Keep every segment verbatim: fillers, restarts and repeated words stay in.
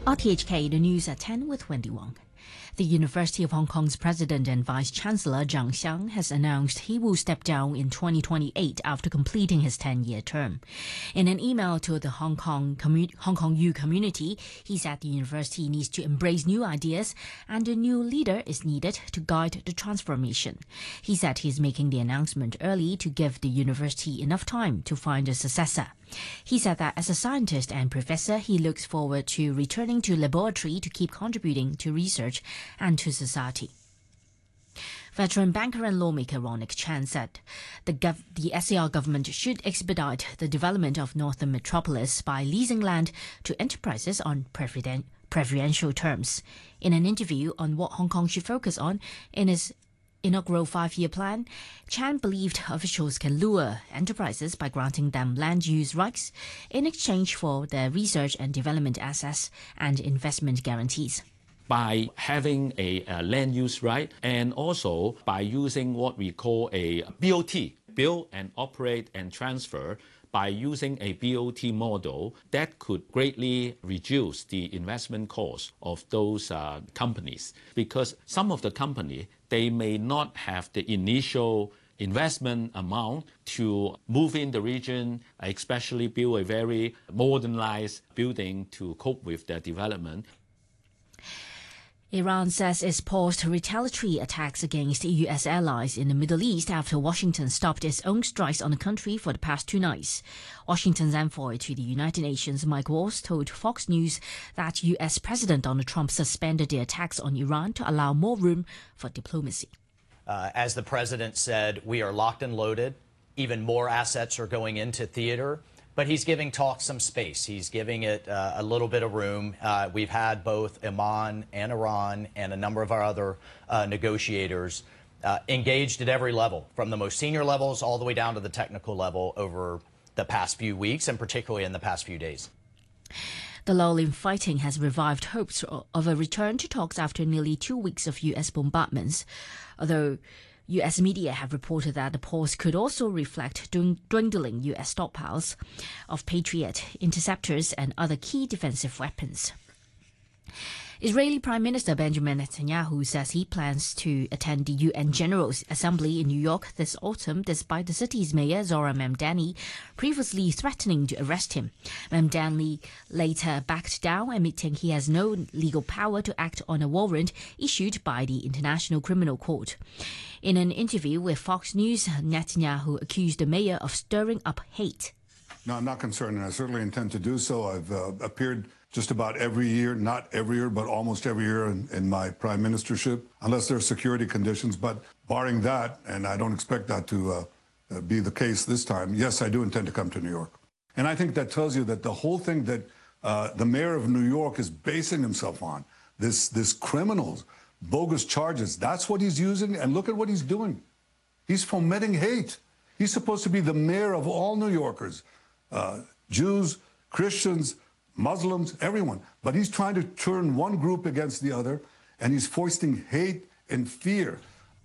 R T H K, the news at ten with Wendy Wong. The University of Hong Kong's president and vice-chancellor Zhang Xiang has announced he will step down in twenty twenty-eight after completing his ten-year term. In an email to the Hong Kong, commu- Hong Kong U community, he said the university needs to embrace new ideas and a new leader is needed to guide the transformation. He said he is making the announcement early to give the university enough time to find a successor. He said that as a scientist and professor, he looks forward to returning to laboratory to keep contributing to research and to society. Veteran banker and lawmaker Ronick Chan said the, gov- the S A R government should expedite the development of Northern Metropolis by leasing land to enterprises on preferen- preferential terms. In an interview on what Hong Kong should focus on in his inaugural five-year plan, Chan believed officials can lure enterprises by granting them land use rights in exchange for their research and development assets and investment guarantees. By having a, a land use right and also by using what we call a B O T, build and operate and transfer, by using a B O T model that could greatly reduce the investment cost of those uh, companies. Because some of the company, they may not have the initial investment amount to move in the region, especially build a very modernized building to cope with their development. Iran says it's paused retaliatory attacks against U S allies in the Middle East after Washington stopped its own strikes on the country for the past two nights. Washington's envoy to the United Nations, Mike Waltz, told Fox News that U S President Donald Trump suspended the attacks on Iran to allow more room for diplomacy. Uh, as the president said, we are locked and loaded. Even more assets are going into theater. But he's giving talks some space. He's giving it uh, a little bit of room. Uh, we've had both Oman and Iran and a number of our other uh, negotiators uh, engaged at every level, from the most senior levels all the way down to the technical level over the past few weeks and particularly in the past few days. The lull in fighting has revived hopes of a return to talks after nearly two weeks of U S bombardments, although U S media have reported that the pause could also reflect dwindling U S stockpiles of Patriot interceptors and other key defensive weapons. Israeli Prime Minister Benjamin Netanyahu says he plans to attend the U N General Assembly in New York this autumn, despite the city's mayor, Zohran Mamdani, previously threatening to arrest him. Mamdani later backed down, admitting he has no legal power to act on a warrant issued by the International Criminal Court. In an interview with Fox News, Netanyahu accused the mayor of stirring up hate. No, I'm not concerned, and I certainly intend to do so. I've uh, appeared just about every year, not every year, but almost every year in, in my prime ministership, unless there are security conditions. But barring that, and I don't expect that to uh, uh, be the case this time, yes, I do intend to come to New York. And I think that tells you that the whole thing that uh, the mayor of New York is basing himself on, this, this criminals, bogus charges, that's what he's using. And look at what he's doing. He's fomenting hate. He's supposed to be the mayor of all New Yorkers, uh, Jews, Christians, Muslims, everyone. But he's trying to turn one group against the other, and he's foisting hate and fear.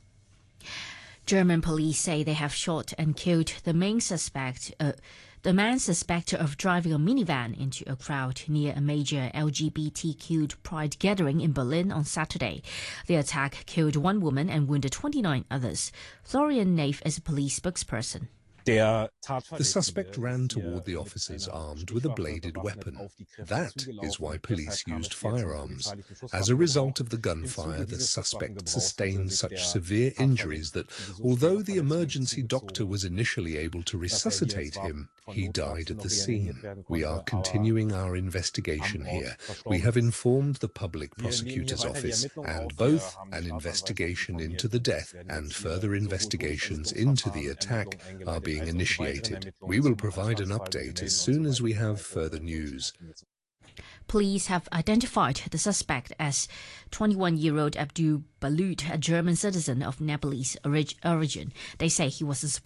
German police say they have shot and killed the main suspect, uh, the man suspected of driving a minivan into a crowd near a major L G B T Q pride gathering in Berlin on Saturday. The attack killed one woman and wounded twenty-nine others. Florian Naif is a police spokesperson. The suspect ran toward the officers armed with a bladed weapon. That is why police used firearms. As a result of the gunfire, the suspect sustained such severe injuries that, although the emergency doctor was initially able to resuscitate him, he died at the scene. We are continuing our investigation here. We have informed the public prosecutor's office, and both an investigation into the death and further investigations into the attack are being initiated. We will provide an update as soon as we have further news. Police have identified the suspect as twenty-one-year-old Abdul Balut, a German citizen of Nepalese origin. They say he was a